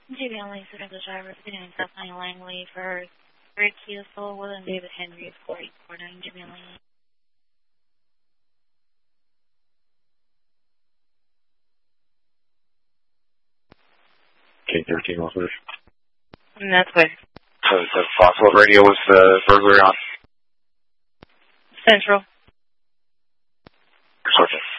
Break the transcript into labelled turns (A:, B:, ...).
A: JB Only, Central Driver, Beginning Stephanie Langley for Rick Husel, William David Henry, 4849, JB Only.
B: K13 officers.
A: That's good.
B: So the Foxwell radio was the burglary on?
A: Central.
B: Sergeant.